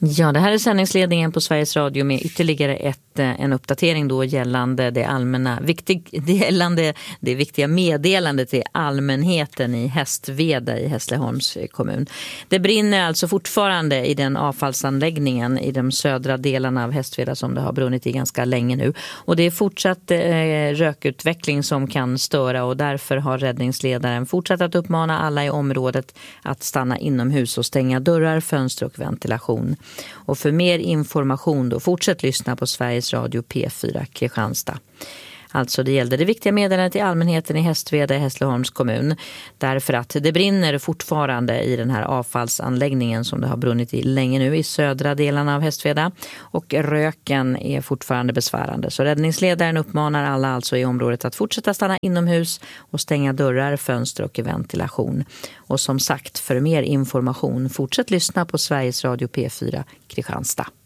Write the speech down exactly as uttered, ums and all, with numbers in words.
Ja, det här är sändningsledningen på Sveriges Radio med ytterligare ett, en uppdatering då gällande det allmänna, viktig, det gällande det viktiga meddelandet till allmänheten i Hästveda i Hässleholms kommun. Det brinner alltså fortfarande i den avfallsanläggningen i de södra delarna av Hästveda som det har brunnit i ganska länge nu. Och det är fortsatt eh, rökutveckling som kan störa, och därför har räddningsledaren fortsatt att uppmana alla i området att stanna inomhus och stänga dörrar, fönster och ventilation. Och för mer information då fortsätt lyssna på Sveriges Radio P fyra Kristianstad. Alltså det gällde det viktiga meddelandet till allmänheten i Hästveda i Hässleholms kommun. Därför att det brinner fortfarande i den här avfallsanläggningen som det har brunnit i länge nu i södra delarna av Hästveda. Och röken är fortfarande besvärande. Så räddningsledaren uppmanar alla alltså i området att fortsätta stanna inomhus och stänga dörrar, fönster och ventilation. Och som sagt, för mer information fortsätt lyssna på Sveriges Radio P fyra Kristianstad.